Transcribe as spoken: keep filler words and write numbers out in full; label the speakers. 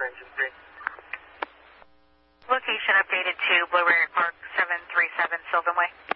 Speaker 1: engine three.
Speaker 2: Location updated to Blue River Park, seven three seven Sylvan Way.